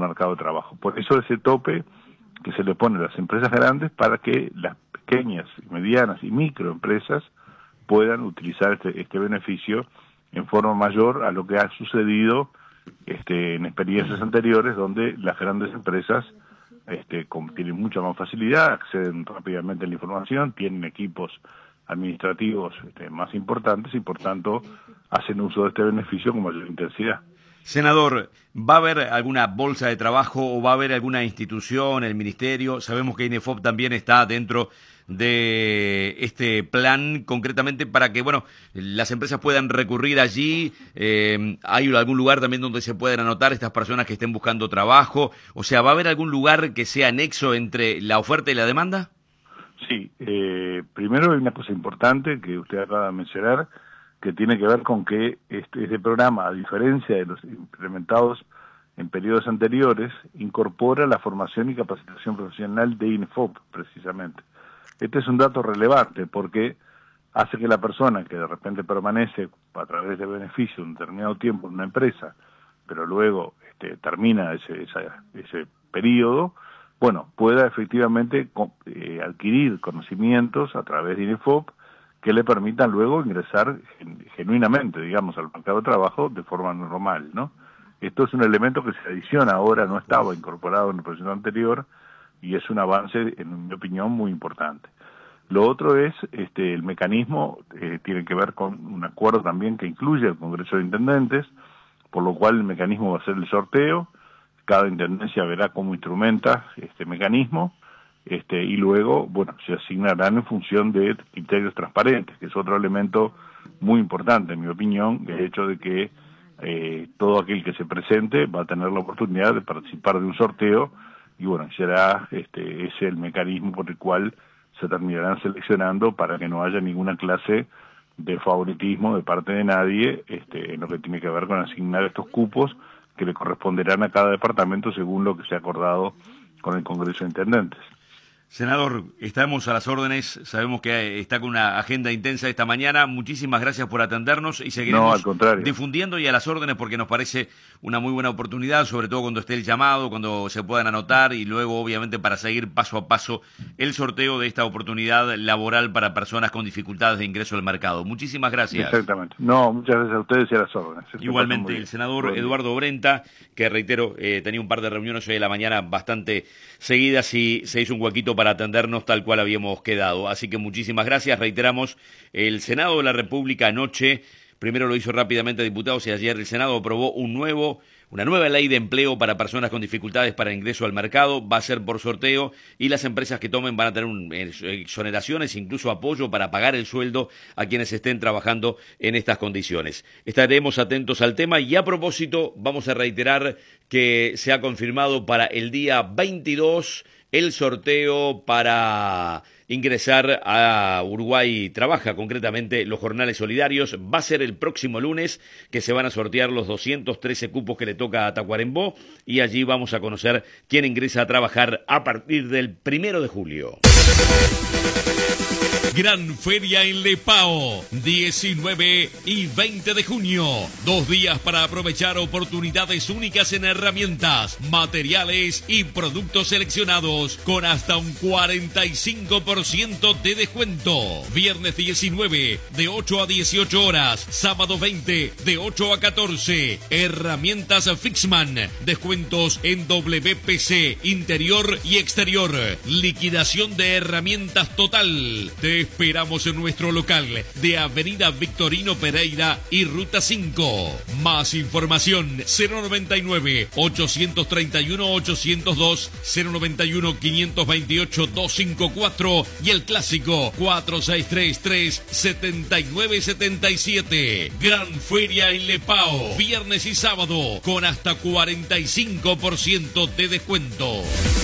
mercado de trabajo. Por eso ese tope que se le pone a las empresas grandes para que las pequeñas, medianas y microempresas puedan utilizar este beneficio en forma mayor a lo que ha sucedido en experiencias anteriores, donde las grandes empresas tienen mucha más facilidad, acceden rápidamente a la información, tienen equipos administrativos más importantes y por tanto hacen uso de este beneficio con mayor intensidad. Senador, ¿va a haber alguna bolsa de trabajo o va a haber alguna institución, el ministerio? Sabemos que INEFOP también está dentro de este plan, concretamente para que, bueno, las empresas puedan recurrir allí. ¿Hay algún lugar también donde se puedan anotar estas personas que estén buscando trabajo? O sea, ¿va a haber algún lugar que sea nexo entre la oferta y la demanda? Sí, primero hay una cosa importante que usted acaba de mencionar, que tiene que ver con que este programa, a diferencia de los implementados en periodos anteriores, incorpora la formación y capacitación profesional de INEFOP, precisamente. Este es un dato relevante porque hace que la persona que de repente permanece a través de beneficio un determinado tiempo en una empresa, pero luego termina ese periodo, bueno, pueda efectivamente adquirir conocimientos a través de INEFOP que le permitan luego ingresar genuinamente, digamos, al mercado de trabajo de forma normal, ¿no? Esto es un elemento que se adiciona ahora, no estaba incorporado en el proceso anterior, y es un avance, en mi opinión, muy importante. Lo otro es, el mecanismo tiene que ver con un acuerdo también que incluye el Congreso de Intendentes, por lo cual el mecanismo va a ser el sorteo, cada intendencia verá cómo instrumenta este mecanismo, y luego, bueno, se asignarán en función de criterios transparentes, que es otro elemento muy importante, en mi opinión, el hecho de que todo aquel que se presente va a tener la oportunidad de participar de un sorteo, y bueno, será ese el mecanismo por el cual se terminarán seleccionando para que no haya ninguna clase de favoritismo de parte de nadie en lo que tiene que ver con asignar estos cupos que le corresponderán a cada departamento según lo que se ha acordado con el Congreso de Intendentes. Senador, estamos a las órdenes, sabemos que está con una agenda intensa esta mañana, muchísimas gracias por atendernos y seguiremos difundiendo y a las órdenes porque nos parece una muy buena oportunidad, sobre todo cuando esté el llamado, cuando se puedan anotar y luego obviamente para seguir paso a paso el sorteo de esta oportunidad laboral para personas con dificultades de ingreso al mercado. Muchísimas gracias. Exactamente. No, muchas gracias a ustedes y a las órdenes. Igualmente, el senador Eduardo Brenta, que reitero, tenía un par de reuniones hoy a la mañana bastante seguidas y se hizo un huequito para atendernos tal cual habíamos quedado. Así que muchísimas gracias. Reiteramos, el Senado de la República anoche, primero lo hizo rápidamente diputados y ayer el Senado aprobó una nueva ley de empleo para personas con dificultades para ingreso al mercado, va a ser por sorteo y las empresas que tomen van a tener exoneraciones, incluso apoyo para pagar el sueldo a quienes estén trabajando en estas condiciones. Estaremos atentos al tema y a propósito vamos a reiterar que se ha confirmado para el día 22 el sorteo para ingresar a Uruguay Trabaja, concretamente los jornales solidarios. Va a ser el próximo lunes que se van a sortear los 213 cupos que le toca a Tacuarembó y allí vamos a conocer quién ingresa a trabajar a partir del 1 de julio. Gran Feria en Lepao, 19 y 20 de junio. 2 días para aprovechar oportunidades únicas en herramientas, materiales y productos seleccionados con hasta un 45% de descuento. Viernes 19 de 8 a 18 horas, sábado 20 de 8 a 14. Herramientas Fixman, descuentos en WPC, interior y exterior. Liquidación de herramientas total. Te esperamos en nuestro local de Avenida Victorino Pereira y Ruta 5. Más información 099-831-802, 091-528-254 y el clásico 4633-7977. Gran Feria en Lepao, viernes y sábado con hasta 45% de descuento.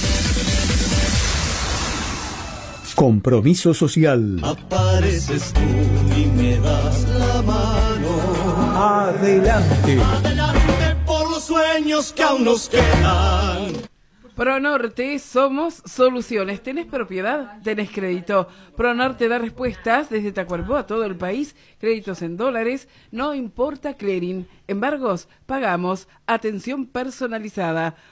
Compromiso social. Apareces tú y me das la mano. Adelante. Adelante por los sueños que aún nos quedan. ProNorte, somos soluciones. ¿Tenés propiedad? ¿Tenés crédito? ProNorte da respuestas desde Tacuarembó a todo el país. Créditos en dólares, no importa clearing. Embargos, pagamos. Atención personalizada.